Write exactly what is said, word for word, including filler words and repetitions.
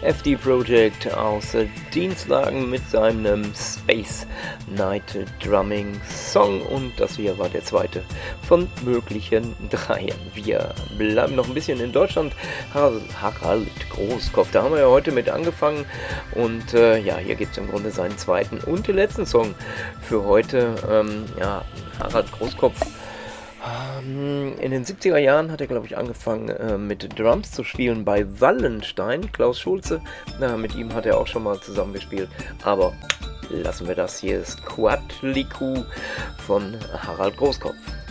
F D Project aus Dienstlagen mit seinem Space Night Drumming Song, und das hier war der zweite von möglichen dreien. Wir bleiben noch ein bisschen in Deutschland. Harald Großkopf, da haben wir ja heute mit angefangen, und äh, ja, hier gibt es im Grunde seinen zweiten und letzten Song für heute. Ähm, ja, Harald Großkopf. In den siebziger Jahren hat er, glaube ich, angefangen äh, mit Drums zu spielen bei Wallenstein, Klaus Schulze. Na, mit ihm hat er auch schon mal zusammengespielt, aber lassen wir das. Hier ist Quadliku von Harald Großkopf.